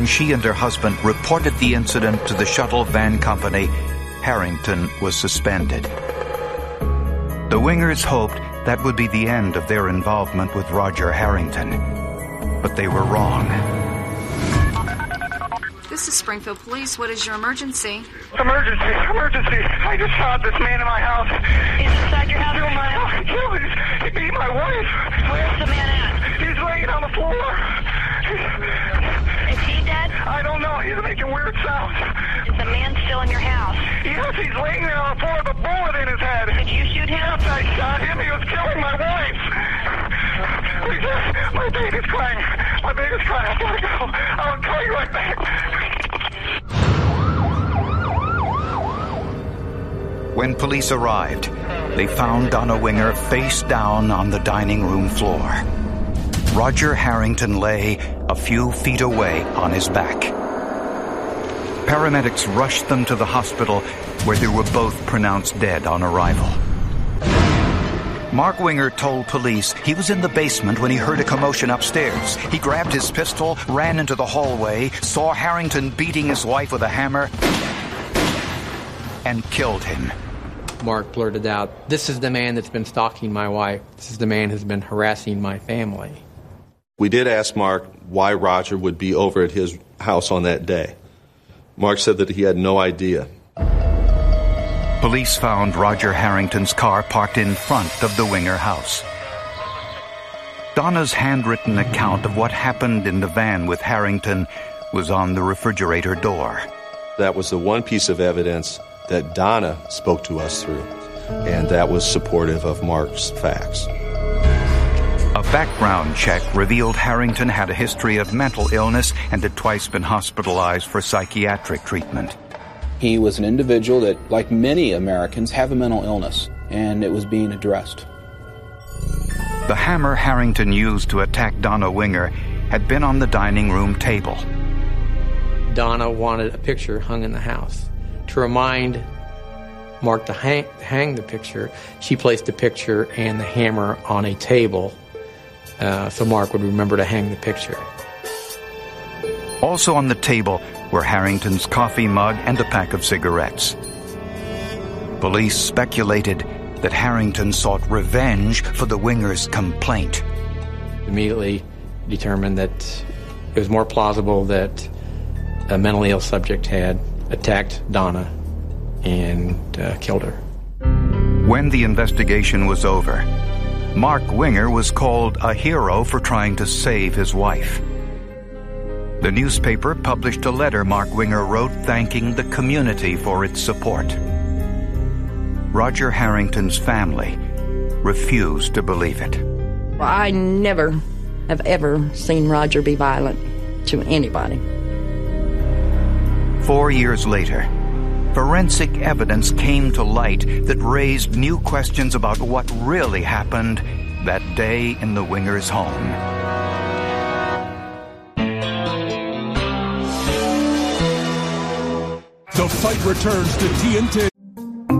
She and her husband reported the incident to the shuttle van company. Harrington was suspended. The Wingers hoped that would be the end of their involvement with Roger Harrington, but they were wrong. This is Springfield Police. What is your emergency? Emergency. I just shot this man in my house. He's inside your house? In my house. He beat my wife. Where's the man at? He's laying on the floor. Is he dead? I don't know. He's making weird sounds. Is the man still in your house? Yes, he's laying there on the floor with a bullet in his head. Did you shoot him? Yes, I shot him. He was killing my wife. My baby's crying. I gotta go. I'll call you right back. When police arrived, they found Donna Winger face down on the dining room floor. Roger Harrington lay a few feet away on his back. Paramedics rushed them to the hospital, where they were both pronounced dead on arrival. Mark Winger told police he was in the basement when he heard a commotion upstairs. He grabbed his pistol, ran into the hallway, saw Harrington beating his wife with a hammer, and killed him. Mark blurted out, "This is the man that's been stalking my wife. This is the man who's been harassing my family." We did ask Mark why Roger would be over at his house on that day. Mark said that he had no idea. Police found Roger Harrington's car parked in front of the Winger house. Donna's handwritten account of what happened in the van with Harrington was on the refrigerator door. That was the one piece of evidence that Donna spoke to us through, and that was supportive of Mark's facts. A background check revealed Harrington had a history of mental illness and had twice been hospitalized for psychiatric treatment. He was an individual that, like many Americans, have a mental illness, and it was being addressed. The hammer Harrington used to attack Donna Winger had been on the dining room table. Donna wanted a picture hung in the house. To remind Mark to hang the picture, she placed the picture and the hammer on a table so Mark would remember to hang the picture. Also on the table were Harrington's coffee mug and a pack of cigarettes. Police speculated that Harrington sought revenge for the Wingers' complaint. Immediately determined that it was more plausible that a mentally ill subject had attacked Donna and killed her. When the investigation was over, Mark Winger was called a hero for trying to save his wife. The newspaper published a letter Mark Winger wrote thanking the community for its support. Roger Harrington's family refused to believe it. I never have ever seen Roger be violent to anybody. 4 years later, forensic evidence came to light that raised new questions about what really happened that day in the Wingers' home. The fight returns to TNT.